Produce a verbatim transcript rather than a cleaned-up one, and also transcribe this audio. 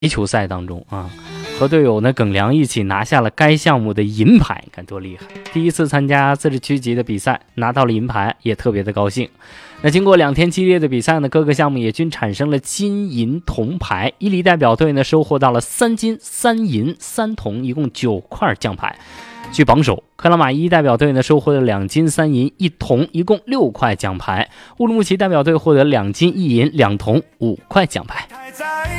垒球赛当中啊，和队友呢耿良一起拿下了该项目的银牌，看多厉害！第一次参加自治区级的比赛，拿到了银牌，也特别的高兴。那经过两天激烈的比赛呢，各个项目也均产生了金银铜牌。伊犁代表队呢收获到了三金三银三铜，一共九块奖牌。据榜首，克拉玛依代表队呢收获了两金三银一铜，一共六块奖牌。乌鲁木齐代表队获得两金一银两铜五块奖牌。